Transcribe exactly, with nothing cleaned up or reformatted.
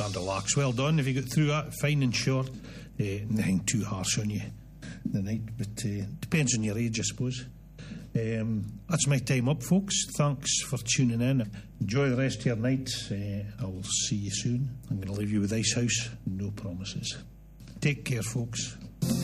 Alexander Larks. Well done. If you got through that, fine and short. Uh, nothing too harsh on you the night, but uh, depends on your age, I suppose. Um, that's my time up, folks. Thanks for tuning in. Enjoy the rest of your night. Uh, I'll see you soon. I'm going to leave you with Icehouse. No promises. Take care, folks.